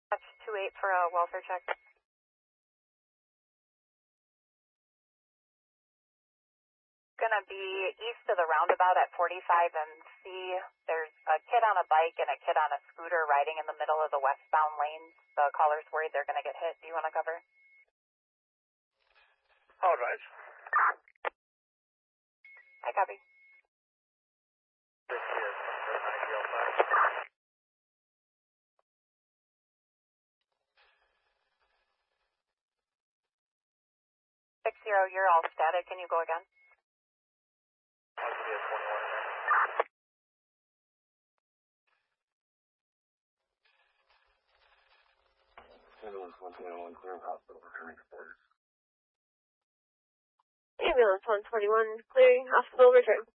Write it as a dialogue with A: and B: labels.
A: That's 2-8 for a welfare check. Gonna be east of the roundabout at 45 and C. There's a kid on a bike and a kid on a scooter riding in the middle of the westbound lanes. The caller's worried they're gonna get hit. Do you want to cover?
B: All right.
A: I copy.
B: This is
A: 60, you're all static. Can you go again?
B: I'll give you a 21 there. Ambulance 121 clear hospital returning reports.
C: Ambulance 121 clearing hospital return.